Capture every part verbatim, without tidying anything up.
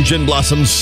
Gin Blossoms.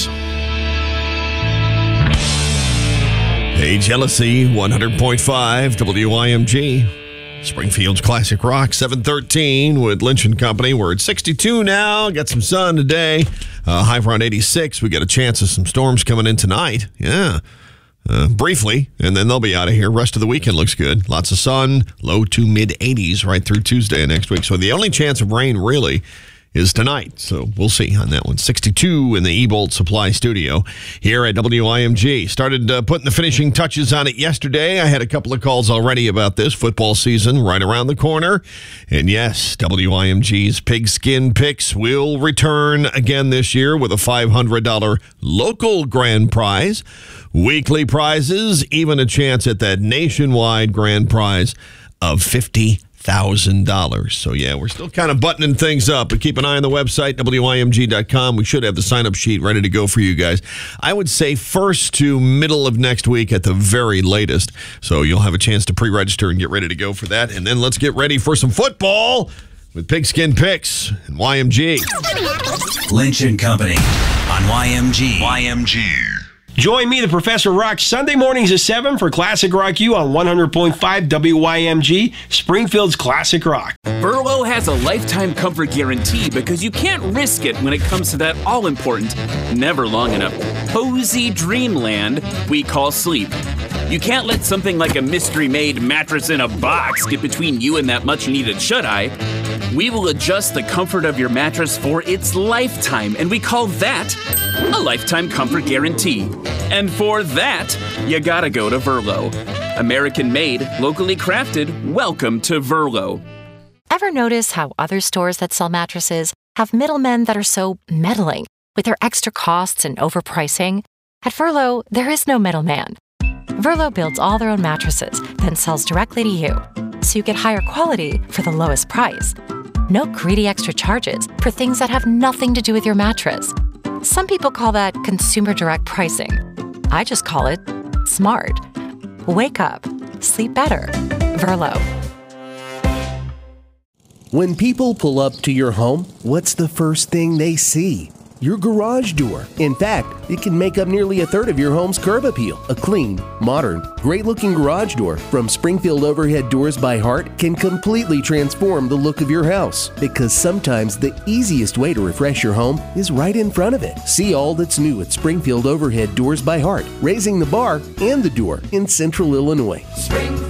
Hey, Jealousy, one hundred point five W I M G. Springfield's Classic Rock, seven thirteen with Lynch and Company. We're at sixty-two now. Got some sun today. Uh, high around eighty-six. We got a chance of some storms coming in tonight. Yeah. Uh, briefly, and then they'll be out of here. Rest of the weekend looks good. Lots of sun, low to mid eighties right through Tuesday of next week. So the only chance of rain really is tonight. So we'll see on that one. sixty-two in the Ebolt Supply Studio here at W I M G. Started uh, putting the finishing touches on it yesterday. I had a couple of calls already about this. Football season right around the corner. And yes, W I M G's Pigskin Picks will return again this year with a five hundred dollars local grand prize. Weekly prizes, even a chance at that nationwide grand prize of fifty thousand dollars. So, yeah, we're still kind of buttoning things up, but keep an eye on the website, W I M G dot com. We should have the sign-up sheet ready to go for you guys. I would say first to middle of next week at the very latest. So you'll have a chance to pre-register and get ready to go for that. And then let's get ready for some football with Pigskin Picks and Y M G. Lynch and Company on Y M G. Y M G. Join me, the Professor Rock, Sunday mornings at seven for Classic Rock U on one hundred point five W Y M G, Springfield's Classic Rock. Furlough has a lifetime comfort guarantee because you can't risk it when it comes to that all-important, never long enough, cozy dreamland we call sleep. You can't let something like a mystery-made mattress in a box get between you and that much-needed shut-eye. We will adjust the comfort of your mattress for its lifetime, and we call that a lifetime comfort guarantee. And for that, you gotta go to Verlo. American-made, locally crafted, welcome to Verlo. Ever notice how other stores that sell mattresses have middlemen that are so meddling with their extra costs and overpricing? At Verlo, there is no middleman. Verlo builds all their own mattresses, then sells directly to you, so you get higher quality for the lowest price. No greedy extra charges for things that have nothing to do with your mattress. Some people call that consumer direct pricing. I just call it smart. Wake up. Sleep better. Verlo. When people pull up to your home, what's the first thing they see? Your garage door. In fact, it can make up nearly a third of your home's curb appeal. A clean, modern, great-looking garage door from Springfield Overhead Doors by Heart can completely transform the look of your house, because sometimes the easiest way to refresh your home is right in front of it. See all that's new at Springfield Overhead Doors by Heart, raising the bar and the door in Central Illinois. Spring-